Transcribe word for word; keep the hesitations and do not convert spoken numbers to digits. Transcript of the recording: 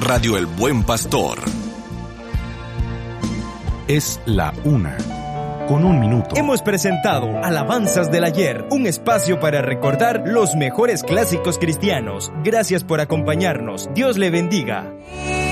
Radio El Buen Pastor. Es la una, con un minuto. Hemos presentado Alabanzas del Ayer, un espacio para recordar los mejores clásicos cristianos. Gracias por acompañarnos. Dios le bendiga.